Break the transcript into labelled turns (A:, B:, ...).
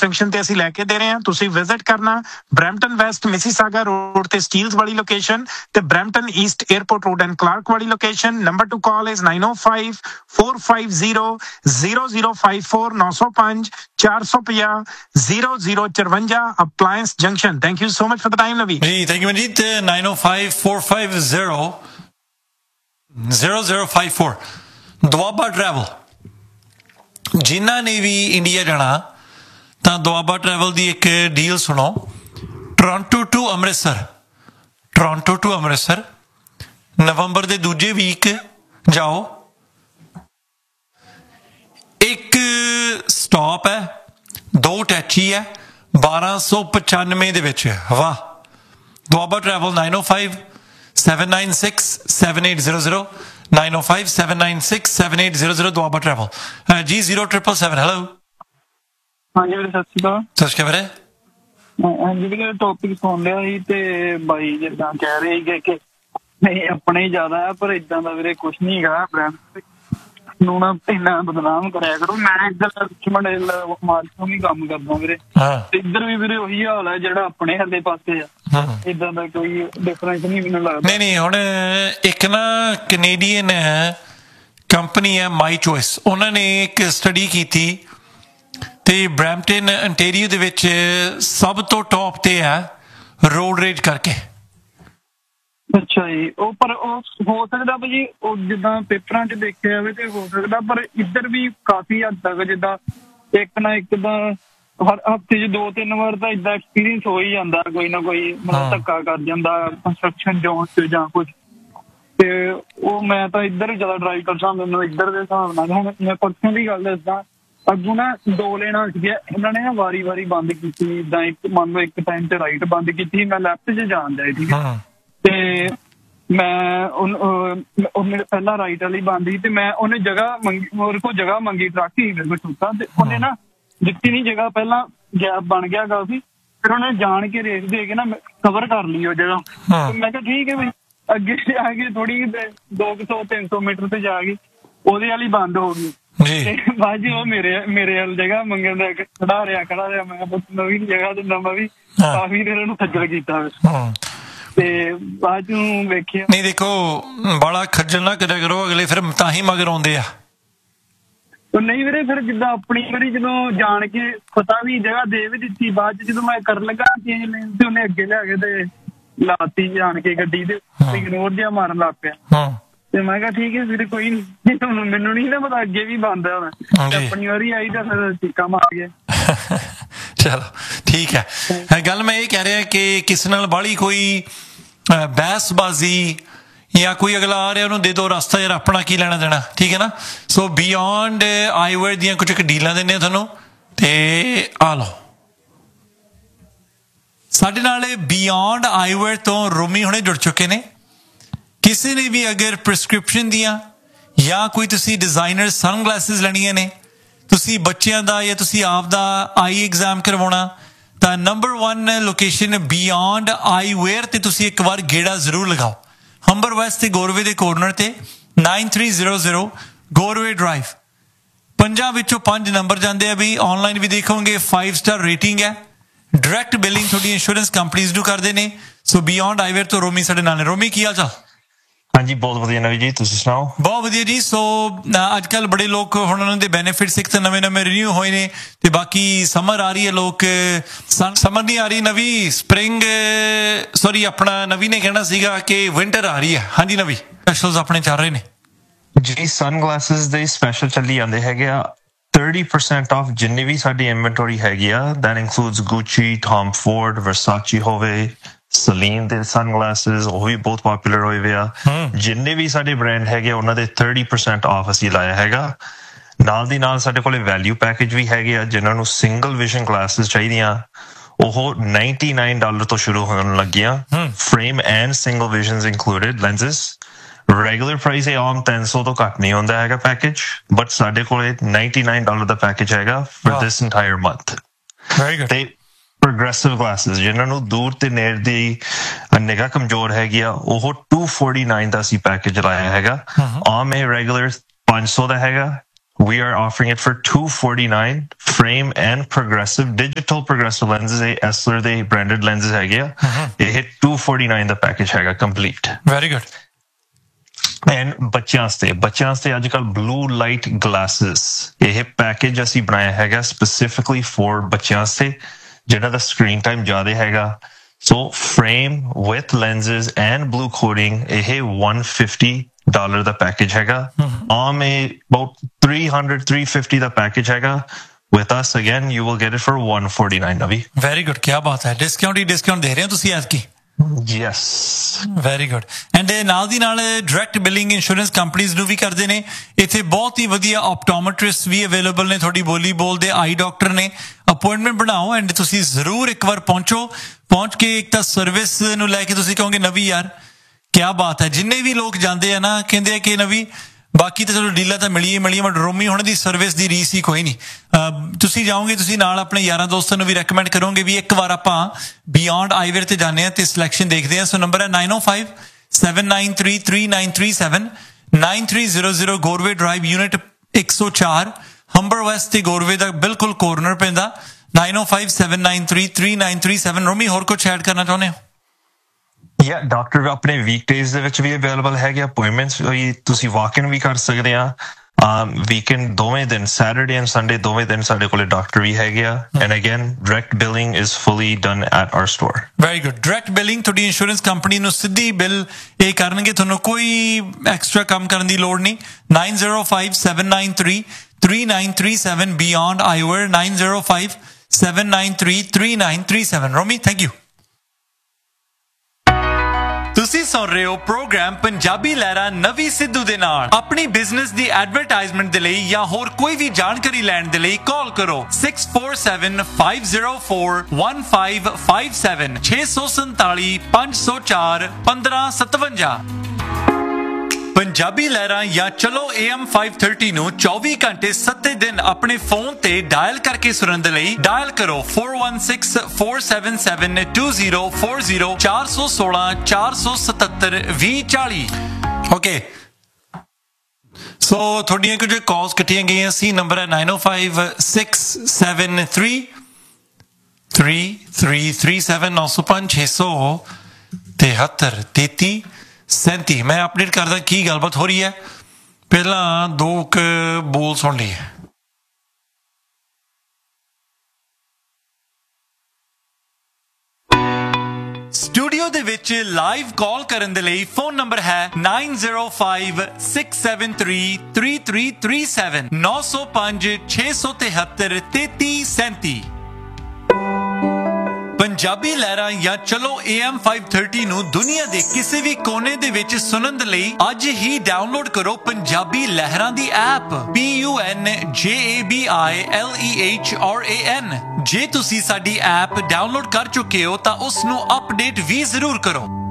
A: Junction ਤੇ ਅਸੀਂ ਲੈ ਕੇ ਦੇ ਰਹੇ ਹਾਂ। ਤੁਸੀਂ ਵਿਜ਼ਿਟ ਕਰਨਾ ਬਰੈਂਪਟਨ ਵੈਸਟ ਮਿਸੀਸਾਗਾ ਰੋਡ ਤੇ ਸਟੀਲਸ ਵਾਲੀ ਲੋਕੇਸ਼ਨ ਤੇ Brampton East airport road and Clark ਵਾਲੀ location. Number two call is 9054500054 905 450 0054 appliance junction. Thank you so much for the time ਨਵੀ
B: ਜੀ। Thank you Manjeet. 9054500054 Doaba travel. ਜਿਨ੍ਹਾਂ ਨੇ ਵੀ ਇੰਡੀਆ ਜਾਣਾ ਤਾਂ ਦੁਆਬਾ ਟਰੈਵਲ ਦੀ ਇੱਕ ਡੀਲ ਸੁਣੋ। ਟੋਰਾਂਟੋ ਟੂ ਅੰਮ੍ਰਿਤਸਰ ਨਵੰਬਰ ਦੇ ਦੂਜੇ ਵੀਕ ਜਾਓ। ਇੱਕ ਸਟਾਪ ਹੈ, 2 ਟੈਚੀ ਹੈ, 1295 ਦੇ ਵਿੱਚ। ਵਾਹ। ਦੁਆਬਾ ਟਰੈਵਲ 9057967800 9057967800 ਦੁਆਬਾ ਟਰੈਵਲ ਜੀ। 0777 ਹੈਲੋ।
C: ਹਾਂਜੀ ਵੀਰੇ ਸਤਿ ਸ਼੍ਰੀ ਅਕਾਲ।
B: ਸਤਿ ਸ਼੍ਰੀ ਅਕਾਲ ਵੀਰੇ।
C: ਹਾਂਜੀ ਵੀਰੇ ਟੌਪਿਕ ਸੁਣ ਲਿਆ ਸੀ ਤੇ ਬਾਈ ਜਿੱਦਾਂ ਕਹਿ ਰਹੇ ਸੀਗੇ ਕਿ ਨਹੀਂ ਆਪਣੇ ਹੀ ਜ਼ਿਆਦਾ ਆ, ਪਰ ਏਦਾਂ ਦਾ ਵੀਰੇ ਕੁਛ ਨਹੀਂ ਹੈਗਾ। ਬ੍ਰਾਂਡ ਨੂੰ ਨਾ ਇੰਨਾ ਬਦਨਾਮ ਕਰਿਆ ਕਰੋ। ਮੈਂ ਇੱਧਰ ਰਿਚਮੰਡ ਹਿੱਲ ਮਾਲ ਤੋਂ ਵੀ ਕੰਮ ਕਰਦਾ ਵੀਰੇ, ਇੱਧਰ ਵੀ ਵੀਰੇ ਉਹੀ ਹਾਲ ਹੈ ਜਿਹੜਾ ਆਪਣੇ ਹੱਲੇ ਪਾਸੇ ਆ। ਏਦਾਂ ਦਾ ਕੋਈ ਡਿਫਰੈਂਸ ਨਹੀਂ ਮੈਨੂੰ ਲੱਗਦਾ।
B: ਨਹੀਂ ਹੁਣ ਇੱਕ ਨਾ ਕੈਨੇਡੀਅਨ ਕੰਪਨੀ ਹੈ ਮਾਈ ਚੋਇਸ, ਉਹਨਾਂ ਨੇ ਇੱਕ ਸਟੱਡੀ ਕੀਤੀ ਤੇ ਬਰੈਂਪਟਨ ਅੰਟੇਰੀਓ ਦੇ ਵਿੱਚ ਸਭ ਤੋਂ ਟੌਪ ਤੇ ਹੈ ਰੋਡ ਰੇਜ ਕਰਕੇ।
C: ਅੱਛਾ ਜੀ। ਉਹ ਪਰ ਉਹ ਹੋ ਸਕਦਾ ਭਾਜੀ ਉਹ ਜਿੱਦਾਂ ਪੇਪਰਾਂ 'ਚ ਦੇਖਿਆ ਜਾਵੇ ਤੇ ਹੋ ਸਕਦਾ, ਪਰ ਇੱਧਰ ਵੀ ਕਾਫੀ ਹੱਦ ਤੱਕ ਜਿੱਦਾਂ ਇੱਕ ਨਾ ਇੱਕ ਤਾਂ ਹਰ ਹਫ਼ਤੇ 'ਚ 2-3 ਵਾਰ ਤਾਂ ਏਦਾਂ ਐਕਸਪੀਰੀਅੰਸ ਹੋ ਹੀ ਜਾਂਦਾ, ਕੋਈ ਨਾ ਕੋਈ ਮਤਲਬ ਧੱਕਾ ਕਰ ਜਾਂਦਾ ਕੰਸਟਰਕਸ਼ਨ ਜ਼ੋਨ 'ਚ ਜਾਂ ਕੁਛ। ਤੇ ਉਹ ਮੈਂ ਤਾਂ ਇੱਧਰ ਹੀ ਜ਼ਿਆਦਾ ਡਰਾਈਵ ਕਰਦਾ, ਮੈਨੂੰ ਇੱਧਰ ਦੇ ਹਿਸਾਬ ਨਾਲ। ਹੁਣ ਮੈਂ ਪਰਸੋਂ ਦੀ ਗੱਲ ਦੱਸਦਾ, ਅੱਗੋਂ ਨਾ 2 ਲੇਨਾਂ ਸੀਗੀਆਂ, ਇਹਨਾਂ ਨੇ ਨਾ ਵਾਰੀ ਬੰਦ ਕੀਤੀ। ਜਿੱਦਾਂ ਇੱਕ ਮੰਨ ਲਓ ਇੱਕ ਟਾਈਮ ਤੇ ਰਾਈਟ ਬੰਦ ਕੀਤੀ, ਮੈਂ ਲੈਫਟ 'ਚ ਜਾਣ ਡਿਆ। ਠੀਕ ਹੈ। ਤੇ ਮੈਂ ਉਹਨੇ ਪਹਿਲਾਂ ਰਾਈਟ ਵਾਲੀ ਬੰਦ ਸੀ ਤੇ ਮੈਂ ਉਹਨੇ ਜਗ੍ਹਾ ਮੰਗੀ, ਮੇਰੇ ਕੋਲ ਜਗ੍ਹਾ ਮੰਗੀ, ਟਰੱਕ ਹੀ ਮੇਰੇ ਕੋਲ ਛੋਟਾ, ਤੇ ਉਹਨੇ ਨਾ ਦਿੱਤੀ ਨਹੀਂ ਜਗ੍ਹਾ। ਪਹਿਲਾਂ ਗੈਪ ਬਣ ਗਿਆ ਕਾਫੀ, ਫਿਰ ਉਹਨੇ ਜਾਣ ਕੇ ਰੇਸ ਦੇ ਕੇ ਨਾ ਕਵਰ ਕਰ ਲਈ ਉਹ ਜਗ੍ਹਾ। ਮੈਂ ਕਿਹਾ ਠੀਕ ਹੈ ਬਈ। ਅੱਗੇ ਜਾ ਕੇ ਥੋੜੀ 200-300 ਮੀਟਰ ਤੇ ਜਾ ਕੇ ਉਹਦੇ ਵਾਲੀ ਬੰਦ ਹੋ ਗਈ। ਬਾਅਦ ਜੀ ਉਹ ਮੇਰੇ ਵੱਲ ਜਗ੍ਹਾ ਮੰਗਣ ਦਾ ਖੜਾ ਰਿਹਾ। ਮੈਂ ਨਵੀਂ ਜਗ੍ਹਾ ਦਿੰਦਾ, ਮੈਂ ਵੀ ਕਾਫੀ ਦੇਰ ਉਹਨੂੰ ਖੱਜਲ ਕੀਤਾ ਤੇ ਬਾਅਦ ਚੋਂ ਵੇਖਿਆ।
B: ਨਹੀਂ ਦੇਖੋ ਬੜਾ ਖੱਜਲ ਨਾ ਕਰਿਆ ਕਰੋ, ਅਗਲੇ ਫਿਰ ਤਾਂ ਹੀ ਮਗਰ ਆਉਂਦੇ ਆ।
C: ਨਹੀਂ ਵੀਰੇ ਫਿਰ ਜਿੱਦਾਂ ਆਪਣੀ ਵਾਰੀ ਜਦੋਂ ਜਾਣ ਕੇ ਪਤਾ ਵੀ ਜਗ੍ਹਾ ਦੇ ਵੀ ਦਿੱਤੀ, ਬਾਅਦ ਚ ਜਦੋਂ ਮੈਂ ਕਰਨ ਲੱਗਾ ਚੇਂਜ ਲੈਣ ਤੇ ਉਹਨੇ ਅੱਗੇ ਲਿਆ ਕੇ ਤੇ ਲਾਤੀ ਜਾਣ ਕੇ ਗੱਡੀ ਤੇ ਇਗਨੋਰ ਜਿਹਾ ਮਾਰਨ ਲੱਗ ਪਿਆ। ਤੇ ਮੈਂ ਕਿਹਾ ਠੀਕ ਹੈ ਵੀਰੇ ਕੋਈ ਨੀ, ਮੈਨੂੰ ਨਹੀਂ ਨਾ ਪਤਾ ਅੱਗੇ ਵੀ ਬੰਦ ਹੈ ਹੁਣ। ਆਪਣੀ ਵਾਰੀ ਆਈ ਤਾਂ ਫਿਰ ਚੀਕਾ ਮਾਰ ਗਿਆ।
B: ਚਲੋ ਠੀਕ ਹੈ। ਗੱਲ ਮੈਂ ਇਹ ਕਹਿ ਰਿਹਾ ਕਿ ਕਿਸੇ ਨਾਲ ਬਾਹਲੀ ਕੋਈ ਬਹਿਸਬਾਜ਼ੀ ਜਾਂ ਕੋਈ ਅਗਲਾ ਆ ਰਿਹਾ ਉਹਨੂੰ ਦੇ ਦੋ ਰਸਤਾ, ਯਾਰ ਆਪਣਾ ਕੀ ਲੈਣਾ ਦੇਣਾ। ਠੀਕ ਹੈ ਨਾ। ਸੋ ਬਿਯੋਂਡ ਆਈਵੇਅਰ ਦੀਆਂ ਕੁਝ ਡੀਲਾਂ ਦਿੰਦੇ ਆ ਤੁਹਾਨੂੰ ਤੇ ਆ ਲਓ। ਸਾਡੇ ਨਾਲ ਬਿਯੋਂਡ ਆਈਵੇਅਰ ਤੋਂ ਰੋਮੀ ਹੁਣੇ ਜੁੜ ਚੁੱਕੇ ਨੇ। ਕਿਸੇ ਨੇ ਵੀ ਅਗਰ ਪ੍ਰਿਸਕ੍ਰਿਪਸ਼ਨ ਦੀਆਂ ਜਾਂ ਕੋਈ ਤੁਸੀਂ ਡਿਜ਼ਾਈਨਰ ਸਨਗਲਾਸਿਸ ਲੈਣੀਆਂ ਨੇ, ਤੁਸੀਂ ਬੱਚਿਆਂ ਦਾ ਜਾਂ ਤੁਸੀਂ ਆਪ ਦਾ ਆਈ ਐਗਜ਼ਾਮ ਕਰਵਾਉਣਾ, ਤਾਂ ਨੰਬਰ 1 ਲੋਕੇਸ਼ਨ ਬਿਯੋਂਡ ਆਈਵੇਅਰ ਤੇ ਤੁਸੀਂ ਇੱਕ ਵਾਰ ਗੇੜਾ ਜ਼ਰੂਰ ਲਗਾਓ। ਹੰਬਰ ਵੈਸਟ ਤੇ ਗੋਰਵੇ ਦੇ ਕੋਰਨਰ ਤੇ 9300 ਗੋਰਵੇ ਡਰਾਈਵ। 5 ਵਿੱਚੋਂ 5 ਨੰਬਰ ਜਾਂਦੇ ਆ ਵੀ। ਔਨਲਾਈਨ ਵੀ ਦੇਖੋਗੇ 5 ਸਟਾਰ ਰੇਟਿੰਗ ਹੈ। ਡਾਇਰੈਕਟ ਬਿਲਿੰਗ ਤੁਹਾਡੀ ਇੰਸ਼ੋਰੈਂਸ ਕੰਪਨੀਜ਼ ਨੂੰ ਕਰਦੇ ਨੇ। ਸੋ ਬਿਯੋਂਡ ਆਈਵੇਅਰ ਤੋਂ ਰੋਮੀ ਸਾਡੇ ਨਾਲ ਨੇ। ਰੋਮੀ ਕੀ ਹਾਲ ਚਾਲ?
D: ਹਾਂਜੀ ਬਹੁਤ ਵਧੀਆ ਨਵੀ ਜੀ, ਤੁਸੀਂ ਸੁਣਾਓ?
B: ਬਹੁਤ ਵਧੀਆ ਜੀ। ਸੋ ਅੱਜ ਕੱਲ੍ਹ ਬੜੇ ਲੋਕ ਹੁਣ ਉਹਨਾਂ ਦੇ ਬੈਨੀਫਿਟਸ ਇੱਕ ਤਾਂ ਨਵੇਂ ਰਿਨਿਊ ਹੋਏ ਨੇ ਤੇ ਬਾਕੀ ਸਮਰ ਆ ਰਹੀ ਹੈ। ਲੋਕ ਸਮਰ ਨਹੀਂ ਆ ਰਹੀ ਨਵੀਂ, ਸਪਰਿੰਗ ਸੌਰੀ ਆਪਣਾ ਨਵੀਂ ਨੇ ਕਹਿਣਾ ਸੀਗਾ ਕਿ ਵਿੰਟਰ ਆ ਰਹੀ ਹੈ। ਹਾਂਜੀ ਨਵੀਂ ਸਪੈਸ਼ਲਸ ਆਪਣੇ ਚੱਲ ਰਹੇ ਨੇ
D: ਜੀ। ਸਨਗਲਾਸਿਸ ਦੇ ਸਪੈਸ਼ਲ ਚੱਲੀ ਜਾਂਦੇ ਹੈਗੇ ਆ। 30% ਆਫ ਜਿੰਨੀ ਵੀ ਸਾਡੀ ਇਨਵੈਂਟਰੀ ਹੈਗੀ ਆ, ਦੈਟ ਇਨਕਲੂਡਸ ਗੁੱਚੀ, ਟੌਮ ਫੋਰਡ, ਵਰਸਾਚੀ ਹੋਵੇ, ਸਲੀਨ ਦੇ ਸਨਗਲਾਸਿਸ, ਉਹ ਵੀ ਬਹੁਤ ਪਪੂਲਰ ਹੋਏ ਵੇ ਆ। ਜਿੰਨੇ ਵੀ ਸਾਡੇ ਬ੍ਰਾਂਡ ਹੈਗੇ ਉਹਨਾਂ ਦੇ 30% ਆਫ ਅਸੀਂ ਲਾਇਆ ਹੈਗਾ। ਨਾਲ ਦੀ ਨਾਲ ਸਾਡੇ ਕੋਲੇ ਵੈਲਿਊ ਪੈਕੇਜ ਵੀ ਹੈਗੇ ਆ। ਜਿਨ੍ਹਾਂ ਨੂੰ ਸਿੰਗਲ ਵਿਜ਼ਨ ਗਲਾਸਿਸ ਚਾਹੀਦੀਆਂ ਉਹ $99 ਤੋਂ ਸ਼ੁਰੂ ਹੋਣ ਲੱਗੀਆਂ। Frame and single visions included ਲੈਂਸਿਸ। Regular price ਇਹ ਆਮ 300 ਤੋਂ ਘੱਟ ਨਹੀਂ ਹੁੰਦਾ ਹੈਗਾ ਪੈਕੇਜ, ਬਟ ਸਾਡੇ ਕੋਲੇ $99 ਦਾ ਪੈਕੇਜ ਹੈਗਾ ਫॉर ਦਿਸ ਇੰਟਾਇਰ ਮੰਥ। ਤੇ ਪ੍ਰੋਗਰੈਸਿਵ ਗਲਾਸਿਸ ਜਿਨ੍ਹਾਂ ਨੂੰ ਦੂਰ ਤੇ ਨੇੜੇ ਦੀ ਨਿਗਾਹ ਕਮਜ਼ੋਰ ਹੈਗੀ ਆ, ਉਹ $249 ਦਾ ਅਸੀਂ ਪੈਕੇਜ ਲਾਇਆ ਹੈਗਾ। ਆਮ ਇਹ ਰੈਗੂਲਰ 500 ਦਾ ਹੈਗਾ, We are offering it for $249 frame and digital progressive lenses. Essilor ਦੇ branded lenses ਹੈਗੇ ਆ ਇਹ $249 ਦਾ ਪੈਕੇਜ ਹੈਗਾ complete.
B: Very good.
D: And ਬੱਚਿਆਂ ਵਾਸਤੇ ਅੱਜ ਕੱਲ blue light glasses ਇਹ ਪੈਕੇਜ ਅਸੀਂ ਬਣਾਇਆ ਹੈਗਾ specifically for ਬੱਚਿਆਂ ਵਾਸਤੇ ਜਿਹਨਾਂ ਦਾ screen time ਜ਼ਿਆਦਾ ਹੈਗਾ. So frame with lenses and blue coating ਇਹ $150 ਦਾ ਪੈਕੇਜ ਹੈਗਾ. About $350 ਦਾ ਪੈਕੇਜ ਹੈਗਾ. With us again you will get it for $149 Navi.
B: Very good. ਕੀ ਬਾਤ ਹੈ. ਡਿਸਕਾਊਂਟ ਦੇ ਰਹੇ ਹੋ ਤੁਸੀਂ ਐਤਕੀ?
D: Yes.
B: Very good. ਐਂਡ ਨਾਲ ਦੀ ਨਾਲ ਡਾਇਰੈਕਟ ਬਿਲਿੰਗ ਇੰਸ਼ੋਰੈਂਸ ਕੰਪਨੀਆਂ ਨੂੰ ਵੀ ਕਰਦੇ ਨੇ. ਇੱਥੇ ਬਹੁਤ ਹੀ ਵਧੀਆ ਆਪਟੋਮੈਟ੍ਰਿਸਟ ਵੀ ਅਵੇਲੇਬਲ ਨੇ. ਤੁਹਾਡੀ ਬੋਲੀ ਬੋਲਦੇ ਆਈ ਡਾਕਟਰ ਨੇ. ਅਪਾਇੰਟਮੈਂਟ ਬਣਾਓ ਐਂਡ ਤੁਸੀਂ ਜ਼ਰੂਰ ਇੱਕ ਵਾਰ ਪਹੁੰਚ ਕੇ ਇੱਕ ਤਾਂ ਸਰਵਿਸ ਨੂੰ ਲੈ ਕੇ ਤੁਸੀਂ ਕਹੋਗੇ ਨਵੀ ਯਾਰ ਕੀ ਬਾਤ ਹੈ. ਜਿੰਨੇ ਵੀ ਲੋਕ ਜਾਂਦੇ ਆ ਨਾ ਕਹਿੰਦੇ ਆ ਕਿ ਨਵੀ ਬਾਕੀ ਤਾਂ ਚਲੋ ਡੀਲਾਂ ਤਾਂ ਮਿਲੀਏ ਬਟ ਰੋਮੀ ਹੁਣ ਦੀ ਸਰਵਿਸ ਦੀ ਰੀਸ ਹੀ ਕੋਈ ਨਹੀਂ. ਤੁਸੀਂ ਜਾਓਗੇ ਤੁਸੀਂ ਨਾਲ ਆਪਣੇ ਯਾਰਾਂ ਦੋਸਤਾਂ ਨੂੰ ਵੀ ਰეკਮੈਂਡ ਕਰੋਗੇ ਵੀ ਇੱਕ ਵਾਰ ਆਪਾਂ ਬਿਯੋਂਡ ਆਈਵੇਅਰ ਤੇ ਜਾਂਦੇ ਹਾਂ ਤੇ ਸਿਲੈਕਸ਼ਨ ਦੇਖਦੇ ਹਾਂ. ਸੋ ਨੰਬਰ ਹੈ 9057933937 9300 ਗੋਰਵੇ ਡਰਾਈਵ ਯੂਨਿਟ 104 ਹੰਬਰ ਵੈਸਟ ਤੇ ਗੋਰਵੇ ਦਾ ਬਿਲਕੁਲ ਕੋਰਨਰ ਪੈਂਦਾ. 9057933937. ਰੋਮੀ ਹੋਰ ਕੁਝ ਐਡ ਕਰਨਾ ਚਾਹੁੰਦੇ ਹੋ?
D: ਡਾਕਟਰ ਆਪਣੇ ਵੀਕਡੇਜ਼ ਦੇ ਵਿੱਚ ਵੀ ਅਵੇਲੇਬਲ ਹੈਗੇ. ਅਪਾਇੰਟਮੈਂਟਸ ਤੁਸੀਂ ਵਾਕ ਇਨ ਵੀ ਕਰ ਸਕਦੇ ਆ. ਵੀਕਐਂਡ ਦੋਵੇਂ ਦਿਨ ਸੈਟਰਡੇ ਐਂਡ ਸੰਡੇ ਦੋਵੇਂ ਦਿਨ ਸਾਡੇ ਕੋਲੇ ਡਾਕਟਰ ਵੀ ਹੈਗੇ ਆ. And again direct billing is fully done at hour store.
B: Very good. Direct billing ਤੁਹਾਡੀ ਇੰਸ਼ੋਰੈਂਸ ਕੰਪਨੀ ਨੂੰ ਸਿੱਧੀ ਬਿੱਲ ਇਹ ਕਰਨਗੇ. ਤੁਹਾਨੂੰ ਕੋਈ ਐਕਸਟਰਾ ਕੰਮ ਕਰਨ ਦੀ ਲੋੜ ਨਹੀਂ. 9057933937 ਬਿਯੋਂਡ ਆਈਵੇਅਰ 9057933937. Romi thank you. ਤੁਸੀਂ ਸੁਣ ਰਹੇ ਹੋ ਪ੍ਰੋਗਰਾਮ ਪੰਜਾਬੀ ਲਹਿਰਾ ਨਵੀ ਸਿੱਧੂ ਦੇ ਨਾਲ. ਆਪਣੀ ਬਿਜ਼ਨਸ ਦੀ ਐਡਵਰਟਾਈਜ਼ਮੈਂਟ ਦੇ ਲਈ ਜਾਂ ਹੋਰ ਕੋਈ ਵੀ ਜਾਣਕਾਰੀ ਲੈਣ ਦੇ ਲਈ ਕਾਲ ਕਰੋ 6475041557 647 504 1557. ਪੰਜਾਬੀ ਲਹਿਰਾਂ ਜਾਂ ਚਲੋ AM 530 ਨੂੰ 24 ਘੰਟੇ 7 ਦਿਨ ਆਪਣੇ ਫੋਨ ਤੇ ਡਾਇਲ ਕਰਕੇ ਸੁਣਨ ਦੇ ਲਈ ਡਾਇਲ ਕਰੋ 4164772040 416 477 2040. ਓਕੇ ਸੋ ਤੁਹਾਡੀਆਂ ਕੁਝ ਕਾਲਸ ਕੱਟੀਆਂ ਗਈਆਂ ਸੀ. ਨੰਬਰ ਹੈ 9056733337 905 37 ਮੈਂ ਅਪਡੇਟ ਕਰਦਾ ਕੀ ਗੱਲਬਾਤ ਹੋ ਰਹੀ ਹੈ. ਪਹਿਲਾਂ ਦੋ ਬੋਲ ਸੁਣ ਲਈਏ. ਸਟੂਡੀਓ ਦੇ ਵਿੱਚ ਲਾਈਵ ਕਾਲ ਕਰਨ ਦੇ ਲਈ ਫੋਨ ਨੰਬਰ ਹੈ 9056733337 905 673 3337. ਪੰਜਾਬੀ ਲਹਿਰਾਂ ਜਾਂ ਚਲੋ AM 530 ਨੂੰ ਦੁਨੀਆ ਦੇ ਕਿਸੇ ਵੀ ਕੋਨੇ ਦੇ ਵਿੱਚ ਸੁਣਨ ਦੇ ਲਈ ਅੱਜ ਹੀ ਡਾਊਨਲੋਡ ਕਰੋ ਪੰਜਾਬੀ ਲਹਿਰਾਂ ਦੀ ਐਪ PUNJABILEHRAN. ਜੇ ਤੁਸੀਂ ਸਾਡੀ ਐਪ ਡਾਊਨਲੋਡ ਕਰ ਚੁੱਕੇ ਹੋ ਤਾਂ ਉਸ ਨੂੰ ਅਪਡੇਟ ਵੀ ਜ਼ਰੂਰ ਕਰੋ.